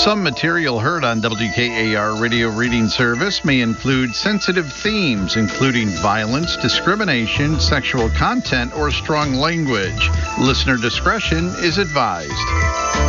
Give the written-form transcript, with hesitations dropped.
Some material heard on WKAR Radio Reading Service may include sensitive themes, including violence, discrimination, sexual content, or strong language. Listener discretion is advised.